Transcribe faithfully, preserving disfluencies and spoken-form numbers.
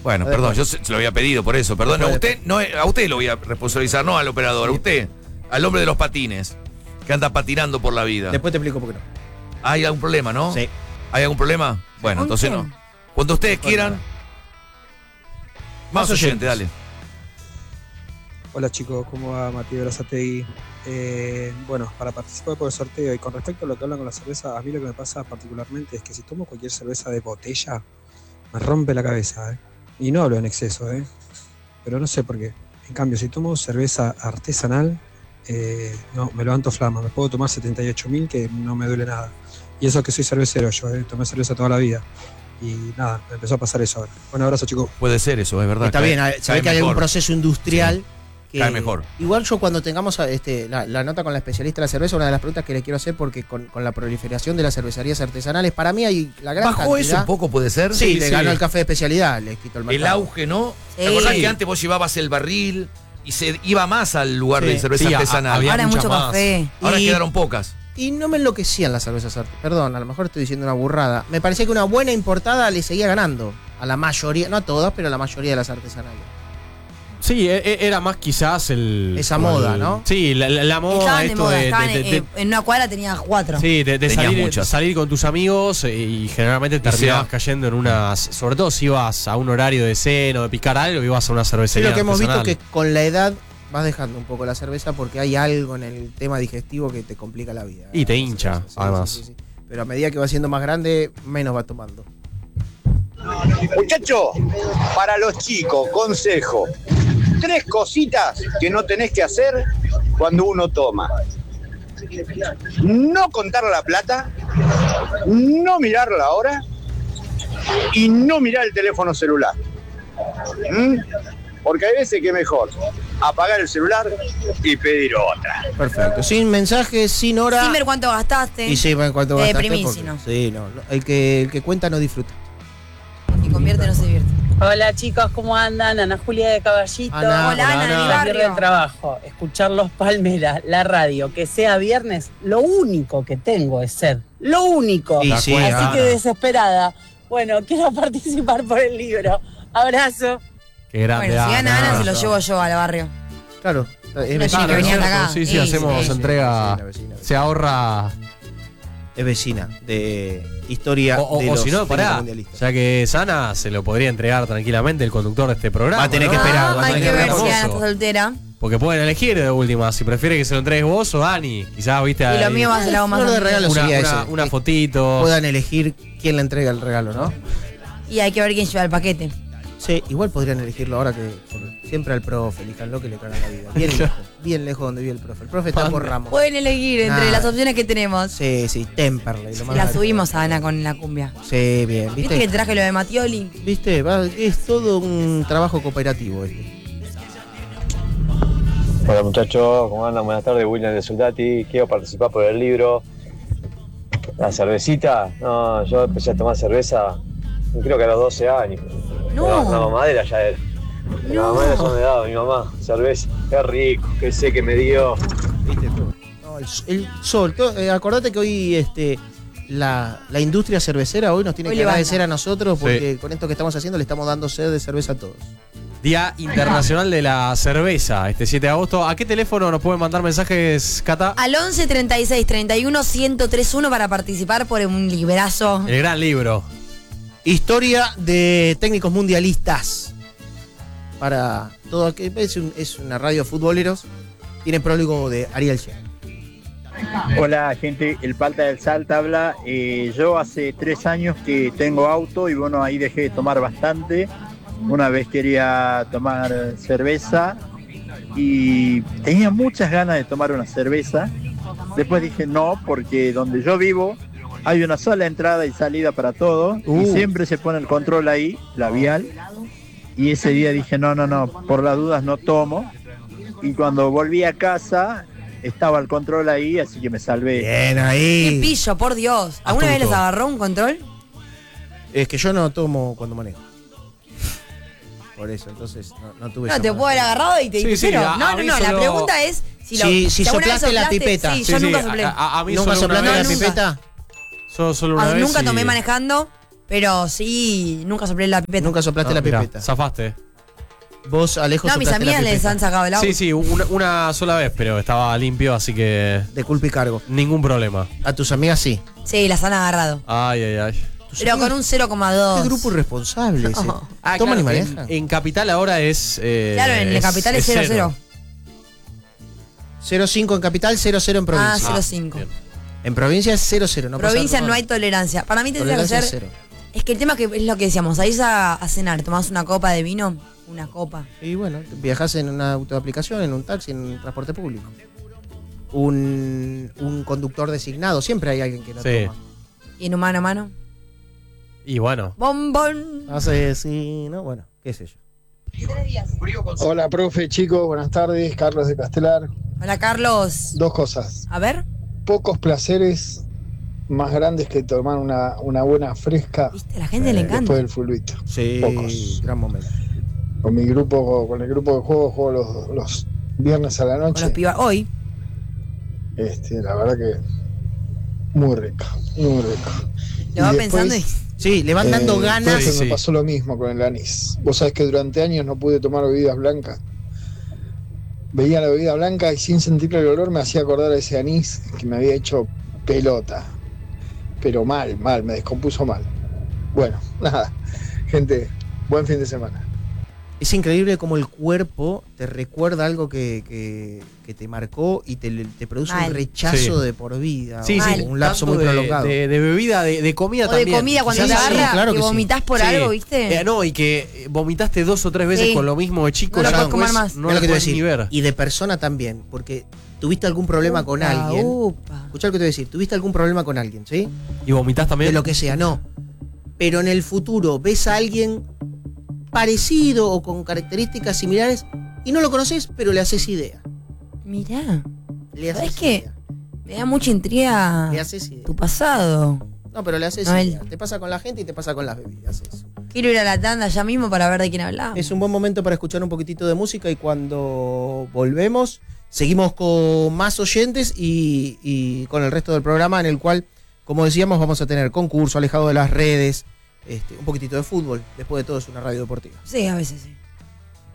Bueno, A perdón, ver, yo se, se lo había pedido por eso. Perdón, a usted, no, a usted lo voy a responsabilizar, no al operador, a usted, al hombre de los patines, que anda patinando por la vida. Después te explico por qué no. ¿Hay algún problema, no? Sí. ¿Hay algún problema? Bueno, ¿Con entonces quién? no. Cuando ustedes Bueno. quieran. Más Más oyente, oyentes. dale. Hola chicos, ¿cómo va Matías Berazategui? Eh, bueno, para participar por el sorteo y con respecto a lo que hablan con la cerveza, a mí lo que me pasa particularmente es que si tomo cualquier cerveza de botella, me rompe la cabeza, ¿eh? Y no hablo en exceso, ¿eh? Pero no sé por qué. En cambio, si tomo cerveza artesanal, eh, no, me levanto flama, me puedo tomar setenta y ocho mil que no me duele nada. Y eso que soy cervecero, yo ¿eh? tomé cerveza toda la vida. Y nada, me empezó a pasar eso ahora. Un abrazo chicos. Puede ser eso, es verdad. Está cae- bien, cae sabés que hay un mejor. proceso industrial. Sí. Que Cae mejor. Igual yo cuando tengamos este, la, la nota con la especialista de la cerveza, una de las preguntas que le quiero hacer, porque con, con la proliferación de las cervecerías artesanales, para mí hay la gran ¿Bajó cantidad. eso un poco, puede ser? Sí, le ganó el café de especialidad, le quitó el mercado. El auge, ¿no? Sí. ¿Te acordás Sí. que antes vos llevabas el barril y se iba más al lugar Sí. de cerveza Sí, a- artesanal? había Ahora hay muchas mucho más. café. Ahora Y- quedaron pocas. Y no me enloquecían las cervezas artesanales. Perdón, a lo mejor estoy diciendo una burrada. Me parecía que una buena importada le seguía ganando. A la mayoría, no a todas, pero a la mayoría de las artesanales. Sí, e- e- era más quizás el... Esa como moda, el- ¿no? Sí, la, la- la moda, Estaban de esto moda, de, estaban de- de- eh, en una cuadra tenía cuatro. sí, de, de Tenías salir, muchas. salir con tus amigos eh, y generalmente terminabas sea- cayendo en unas... Sobre todo si ibas a un horario de cena o de picar algo, ibas a una Sí, cervecería lo que hemos visto artesanal. que con la edad vas dejando un poco la cerveza porque hay algo en el tema digestivo que te complica la vida. Y te La hincha, cerveza, sí, además. sí, sí, sí. Pero a medida que va siendo más grande, menos va tomando. Muchachos, para los chicos, consejo. Tres cositas que no tenés que hacer cuando uno toma. No contar la plata, no mirar la hora y no mirar el teléfono celular. ¿Mm? Porque hay veces que es mejor apagar el celular y pedir otra. Perfecto. Sin mensajes, sin hora. Sin ver cuánto gastaste. Y sí, en cuanto Te gastaste, deprimís, porque- si no. Sí, no. no, El que, el que cuenta no disfruta. Y convierte no se divierte. Hola chicos, ¿cómo andan? Ana Julia de Caballito. Ana, Hola, Ana, de mi Salir barrio. del trabajo, escuchar los Palmeras, la radio, que sea viernes, lo único que tengo es sed. Lo único. Y Así sí, Ana. que desesperada. Bueno, quiero participar por el libro. Abrazo. Qué grande. Bueno, si gana Ana. Ana, se lo llevo yo al barrio. Claro. Es Una vecina, chica que venía ¿no? hasta acá. Sí, sí, Sí, hacemos sí, sí. entrega. Vecina, vecina, Se ahorra. Es vecina de historia O, o- de o los si no, técnicos pará. mundialistas. Ya que Sana se lo podría entregar tranquilamente el conductor de este programa. Va a tener ¿no? que esperar, Ah, va a hay tener que que ver ver si Ana hermoso. está soltera. Porque pueden elegir de última, si prefiere que se lo entregues vos o Dani. Quizás, viste, Y lo ahí mío va a ser algo más. Flor de amigo. regalo una, sería una- ese. una Que fotito. Puedan elegir quién le entrega el regalo, ¿no? Y hay que ver quién lleva el paquete. Sí, igual podrían elegirlo ahora que por- siempre al profe, elijanlo que le cagan la vida. Bien lejos, bien lejos donde vive el profe. El profe está por Ramos. Pueden elegir entre Nada. las opciones que tenemos. Sí, sí, Temperley. Lo más La alto. subimos a Ana con la cumbia. Sí, bien. ¿Viste que ¿Viste? traje lo de Matioli? ¿Viste? Va- es todo un trabajo cooperativo este. Hola muchachos, ¿cómo andan? Buenas tardes, William de Soldati. Quiero participar por el libro. La cervecita, no, yo empecé a tomar cerveza, creo que a los doce años. No. Una, una mamadera ya era. La No. mamadera eso me daba mi mamá, cerveza. Qué rico, qué sé que me dio. ¿Viste? No, el, el sol. todo- eh, acordate que hoy este, la, la industria cervecera hoy nos tiene Hoy que levanta. agradecer a nosotros porque con esto que estamos haciendo le estamos dando sed de cerveza a todos. Día Internacional de la Cerveza, este siete de agosto. ¿A qué teléfono nos pueden mandar mensajes, Cata? Al once treinta y seis treinta y uno ciento treinta y uno para participar por un librazo. El gran libro. Historia de técnicos mundialistas. Para todo aquel. Es, un- es una radio de futboleros. Tiene prólogo de Ariel Shear. Hola gente, el Palta del Salta habla. Eh, yo hace tres años que tengo auto y bueno, ahí dejé de tomar bastante. Una vez quería tomar cerveza y tenía muchas ganas de tomar una cerveza. Después dije no, porque donde yo vivo hay una sola entrada y salida para todo Uh. y siempre se pone el control ahí, la vial. Y ese día dije no, no, no, por las dudas no tomo. Y cuando volví a casa estaba el control ahí, así que me salvé. Bien Qué ahí. pillo, por Dios. ¿Alguna vez les Astuto. agarró un control? Es que yo no tomo cuando manejo. Por eso, entonces no, no tuve No, esa te mala puedo haber suerte. agarrado y te Sí, dije sí, cero. a- No, a no, mí no. La solo- pregunta es si, lo, Si- si alguna vez soplaste la pipeta. Sí, Sí, yo sí, nunca a- soplé. a- a mí ¿Nunca solo una soplaste vez. la nunca. pipeta? Solo, solo una Ah, vez nunca y- tomé manejando. Pero sí, nunca soplé la pipeta. Nunca soplaste Ah, la mirá, pipeta. zafaste. Vos, Alejo, No, mis soplaste la amigas les pipeta. han sacado el agua. Sí, sí, una, una sola vez, pero estaba limpio, así que De culpa y cargo. ningún problema. A tus amigas sí. Sí, las han agarrado. Ay, ay, ay. Tus Pero amigas- con un cero coma dos. Qué grupo irresponsable ese. No. Ah, ¿Toman claro, y en, manejan? en Capital ahora es. eh, Claro, en la capital es cero cero. cero cinco en capital, cero cero en Ah, provincia. cero cinco. bien. En provincia es cero cero. No Provincia pasa no hay tolerancia. Para mí tendría que tolerancia ser. cero. Es que el tema que es lo que decíamos, ahí a, a cenar, tomás una copa de vino, una copa. Y bueno, viajás en una autoaplicación, en un taxi, en un transporte público. Un, un conductor designado, siempre hay alguien que lo Sí. toma. Y en un mano a mano. Y bueno. Bombón. Hace sí, ¿no? Bueno, qué sé yo. Hola, profe, chicos, buenas tardes. Carlos de Castelar. Hola, Carlos. Dos cosas. A ver. Pocos placeres más grandes que tomar una, una buena fresca Viste, a la gente le eh, encanta. después del fulbito. Sí, Pocos. gran momento. Con mi grupo, con el grupo de juego, juego los, los viernes a la Con noche. los pibas. Hoy. Este, la verdad que muy rico, muy rico. Lo va Y pensando y. después, Sí, le van dando eh, ganas. profe, Sí, me sí. pasó lo mismo con el anís. Vos sabés que durante años no pude tomar bebidas blancas. Veía la bebida blanca y sin sentirle el olor me hacía acordar a ese anís que me había hecho pelota. Pero mal, mal, me descompuso mal. Bueno, nada. Gente, buen fin de semana. Es increíble cómo el cuerpo te recuerda algo que, que, que te marcó y te, te produce Mal. un rechazo Sí. de por vida. Sí, o sí, un lapso tanto muy de, prolongado. De, de bebida, de, de comida O también. de comida cuando Sí, te sí, agarra, claro que que sí. vomitas por Sí. algo, ¿viste? Eh, no, y que eh, vomitaste dos o tres veces Sí. con lo mismo de chico. No lo ya puedes comer después más. No Es lo lo que te voy a puedes ni decir. ver. Y de persona también, porque tuviste algún problema con Upa, alguien. upa. Escuchá lo que te voy a decir. Tuviste algún problema con alguien, ¿sí? Y vomitas también. De lo que sea, no. Pero en el futuro ves a alguien parecido o con características similares y no lo conoces, pero le haces idea. Mirá. Le ¿Sabés haces qué? idea. Me da mucha intriga Le haces idea. tu pasado. No, pero le haces No, él- idea. Te pasa con la gente y te pasa con las bebidas. Eso. Quiero ir a la tanda ya mismo para ver de quién hablamos. Es un buen momento para escuchar un poquitito de música y cuando volvemos seguimos con más oyentes y, y con el resto del programa en el cual, como decíamos, vamos a tener concurso, alejado de las redes, este, un poquitito de fútbol. Después de todo es una radio deportiva. Sí, a veces sí.